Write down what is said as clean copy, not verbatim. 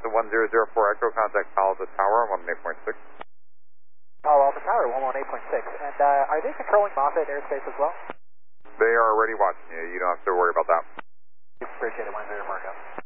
Alpha 1004 Echo, contact Palo Alto Tower 118.6. Palo Alto Tower 118.6. And are they controlling Moffett airspace as well? They are already watching you. You don't have to worry about that. Appreciate it. 10 Marco.